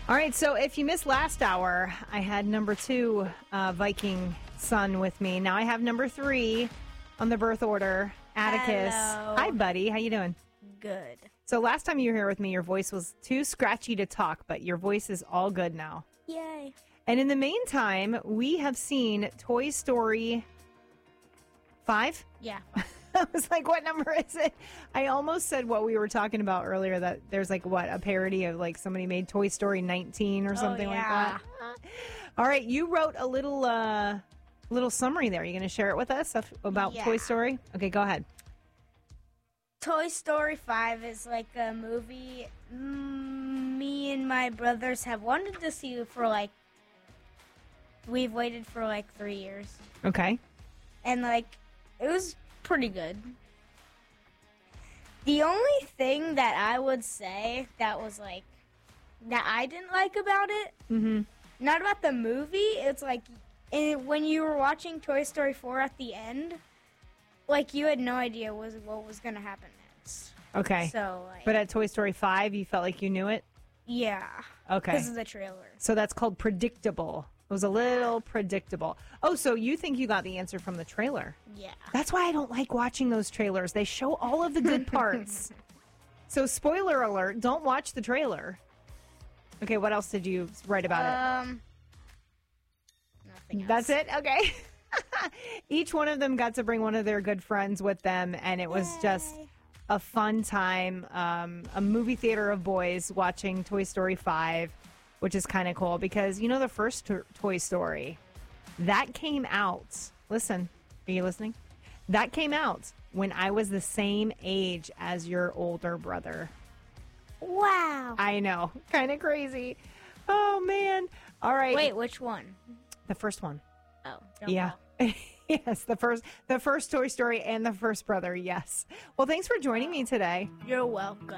All right, so if you missed last hour, I had number 2 Viking son with me. Now I have number 3 on the birth order, Atticus. Hello. Hi, buddy. How you doing? Good. So last time you were here with me, your voice was too scratchy to talk, but your voice is all good now. Yay. And in the meantime, we have seen Toy Story 5. Yeah. I was like, what number is it? I almost said what we were talking about earlier, that there's like, what, a parody of like somebody made Toy Story 19 or something like that. All right, you wrote a little summary there. Are you going to share it with us about Toy Story? Okay, go ahead. Toy Story 5 is like a movie me and my brothers have wanted to see for like, we've waited for like 3 years. Okay. And like, it was pretty good. The only thing that I would say that was like, that I didn't like about it, not about the movie, it's like, when you were watching Toy Story 4 at the end, like, you had no idea what was going to happen next. Okay. So, like, But at Toy Story 5, you felt like you knew it? yeah. Okay. Because of the trailer. So that's called predictable. It was a little predictable. Oh, so you think you got the answer from the trailer? Yeah. That's why I don't like watching those trailers. They show all of the good parts. So spoiler alert, don't watch the trailer. Okay, what else did you write about it? Nothing else. That's it? Okay. Each one of them got to bring one of their good friends with them, and it was just a fun time. A movie theater of boys watching Toy Story 5, which is kind of cool because, you know, the first Toy Story, that came out. Listen, are you listening? That came out when I was the same age as your older brother. Wow. I know. Kind of crazy. Oh, man. All right. Wait, which one? The first one. Oh. Yeah. Yes, the first Toy Story and the first brother. Yes. Well, thanks for joining me today. You're welcome.